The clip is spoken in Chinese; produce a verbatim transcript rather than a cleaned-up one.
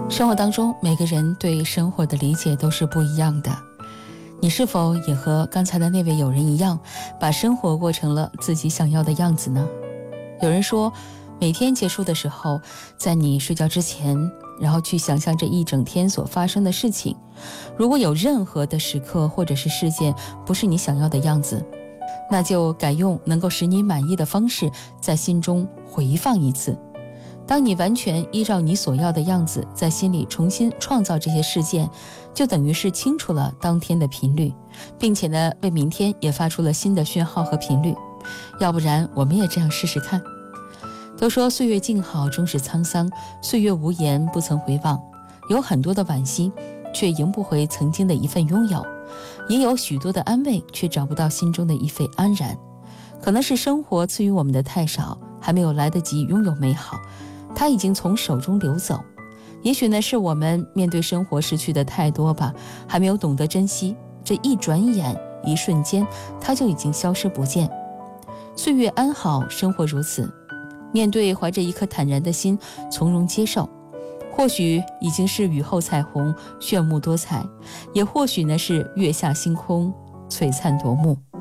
生活当中，每个人对生活的理解都是不一样的。你是否也和刚才的那位友人一样，把生活过成了自己想要的样子呢？有人说，每天结束的时候，在你睡觉之前，然后去想象这一整天所发生的事情。如果有任何的时刻或者是事件不是你想要的样子，那就改用能够使你满意的方式，在心中回放一次。当你完全依照你所要的样子在心里重新创造这些事件，就等于是清楚了当天的频率，并且呢，为明天也发出了新的讯号和频率。要不然我们也这样试试看。都说岁月静好终是沧桑，岁月无言不曾回望，有很多的惋惜，却赢不回曾经的一份拥有，也有许多的安慰，却找不到心中的一份安然。可能是生活赐予我们的太少，还没有来得及拥有美好，它已经从手中流走。也许呢，是我们面对生活失去的太多吧，还没有懂得珍惜，这一转眼一瞬间，它就已经消失不见。岁月安好，生活如此，面对怀着一颗坦然的心，从容接受。或许已经是雨后彩虹，炫目多彩，也或许呢是月下星空，璀璨夺目。